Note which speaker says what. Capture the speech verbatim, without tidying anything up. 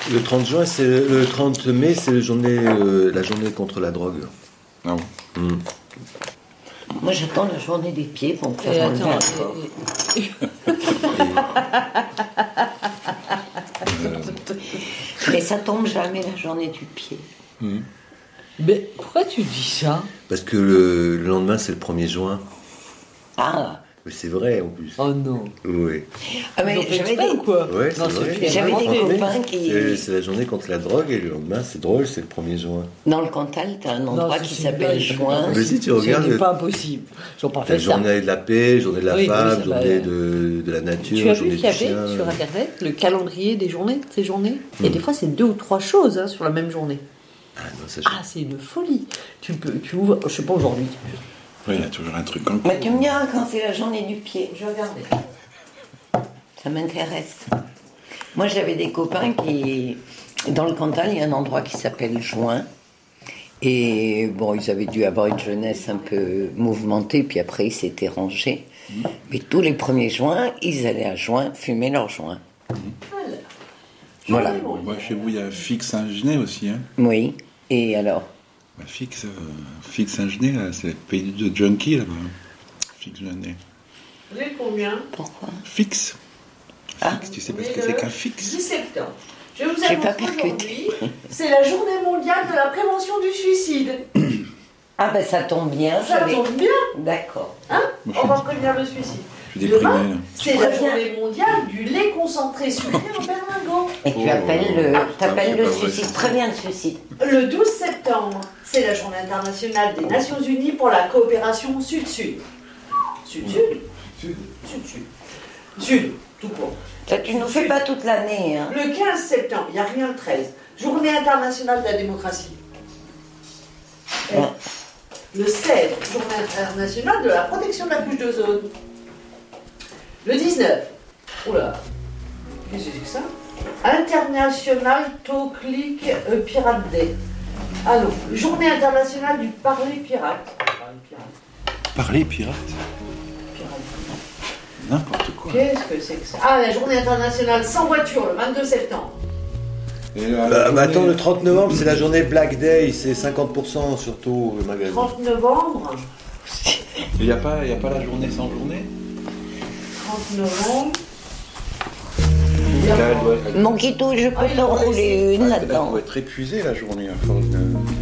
Speaker 1: Le trente juin, c'est le trente mai, c'est la journée, euh, la journée contre la drogue.
Speaker 2: Ah bon.
Speaker 1: Mmh.
Speaker 3: Moi, j'attends la journée des pieds pour me
Speaker 4: Et
Speaker 3: faire enlever
Speaker 4: attends,
Speaker 3: un corps. Mais ça tombe jamais la journée du pied.
Speaker 1: Mmh.
Speaker 4: Mais pourquoi tu dis ça?
Speaker 1: Parce que le, le lendemain, c'est le premier juin.
Speaker 3: Ah,
Speaker 1: Mais c'est vrai, en plus.
Speaker 4: Oh non.
Speaker 1: Oui.
Speaker 3: ah mais
Speaker 4: Ils ont fait
Speaker 3: j'avais
Speaker 4: exprès
Speaker 3: des,
Speaker 4: ou quoi?
Speaker 1: Ouais, c'est
Speaker 4: Non,
Speaker 1: vrai.
Speaker 4: c'est
Speaker 3: J'avais des
Speaker 4: inventé.
Speaker 3: copains qui...
Speaker 1: C'est, c'est la journée contre la drogue et le lendemain, c'est drôle, c'est le premier juin.
Speaker 3: Dans le Cantal, t'as un endroit
Speaker 4: Non,
Speaker 3: qui
Speaker 4: c'est
Speaker 3: s'appelle
Speaker 4: une blague.
Speaker 3: Juin.
Speaker 1: Mais si tu
Speaker 4: Ce
Speaker 1: regardes,
Speaker 4: n'est pas impossible. Ils ont pas
Speaker 1: la
Speaker 4: fait ça.
Speaker 1: journée de la paix, journée de la
Speaker 4: Oui,
Speaker 1: femme,
Speaker 4: oui, ça va.
Speaker 1: journée de, de la nature,
Speaker 4: Tu as
Speaker 1: journée
Speaker 4: vu
Speaker 1: du
Speaker 4: qu'il y avait
Speaker 1: chien.
Speaker 4: sur Internet le calendrier des journées, de ces journées? Et
Speaker 1: Mm.
Speaker 4: des fois, c'est deux ou trois choses hein, sur la même journée.
Speaker 1: Ah non, ça, je-
Speaker 4: Ah, c'est une folie. Tu peux, tu ouvres, je sais pas aujourd'hui.
Speaker 2: Oui, il y a toujours un truc en
Speaker 3: Mais tu me diras quand c'est la journée du pied. Je vais regarder. Ça m'intéresse. Moi, j'avais des copains qui... Dans le Cantal, il y a un endroit qui s'appelle Juin. Et bon, ils avaient dû avoir une jeunesse un peu mouvementée, puis après, ils s'étaient rangés. Mmh. Mais tous les premiers juin, ils allaient à Juin fumer leur joint. Mmh. Voilà.
Speaker 2: Bah, chez vous, il y a Fix Saint-Genet aussi. Hein.
Speaker 3: Oui. Et alors?
Speaker 2: Bah, Fix, euh, Fix Saint-Genet, là, c'est le pays de junkie, là-bas. Fix Saint-Genet.
Speaker 5: Vous avez combien?
Speaker 3: Pourquoi?
Speaker 2: Fixe.
Speaker 3: Ah.
Speaker 2: Fixe, tu sais pas ce que c'est qu'un fixe?
Speaker 5: dix septembre. Je vous
Speaker 3: J'ai pas
Speaker 5: annonce
Speaker 3: percuté.
Speaker 5: aujourd'hui, c'est la journée mondiale de la prévention du suicide.
Speaker 3: Ah ben ça tombe bien.
Speaker 5: Ça
Speaker 3: j'avais-
Speaker 5: tombe bien,
Speaker 3: D'accord.
Speaker 5: hein?
Speaker 2: Moi,
Speaker 5: On
Speaker 2: je
Speaker 5: va
Speaker 2: suis-
Speaker 5: prévenir le suicide.
Speaker 2: Je suis déprimé,
Speaker 5: Demain,
Speaker 2: là.
Speaker 5: c'est la
Speaker 3: préviens.
Speaker 5: journée mondiale du lait concentré sucré en berlingot.
Speaker 3: Et tu
Speaker 2: Oh,
Speaker 3: appelles le, t'appelles
Speaker 2: c'est
Speaker 3: le
Speaker 2: pas vrai,
Speaker 3: suicide.
Speaker 2: ça.
Speaker 3: Préviens le suicide.
Speaker 5: Le douze septembre, c'est la journée internationale des Nations Unies pour la coopération Sud-Sud. Sud-Sud?
Speaker 2: Sud.
Speaker 5: Sud-Sud. Sud, tout court.
Speaker 3: Ça, tu nous fais pas toute l'année. Hein.
Speaker 5: Le quinze septembre, il n'y a rien le treize. Journée internationale de la démocratie. Et
Speaker 3: Ouais.
Speaker 5: le seize, journée internationale de la protection de la couche d'ozone. Le dix-neuf, oula, qu'est-ce que c'est que ça? International Talk League euh, Pirate Day. Ah non, journée internationale du parler pirate. Parler pirate.
Speaker 2: Parler pirate.
Speaker 5: pirate.
Speaker 2: N'importe quoi.
Speaker 5: Qu'est-ce que c'est que ça? Ah, la journée internationale sans voiture, le vingt-deux septembre.
Speaker 2: Et là,
Speaker 1: Bah,
Speaker 2: la
Speaker 1: bah, attends,
Speaker 2: journée-
Speaker 1: le trente novembre, c'est la journée Black Day, c'est cinquante pour cent surtout le magasin.
Speaker 5: trente novembre.
Speaker 2: Il n'y a, pas- il y a pas la journée sans journée?
Speaker 5: trente novembre.
Speaker 2: Là, elle doit, elle-
Speaker 3: Mon Kito, je peux
Speaker 5: Ah, il
Speaker 3: t'en
Speaker 5: faut
Speaker 3: rouler une
Speaker 2: elle
Speaker 3: là-dedans.
Speaker 2: doit être épuisée la journée à force de.